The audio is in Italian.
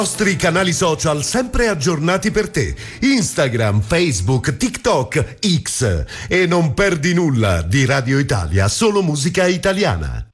Nostri canali social sempre aggiornati per te: Instagram, Facebook, TikTok, X. E non perdi nulla di Radio Italia, solo musica italiana.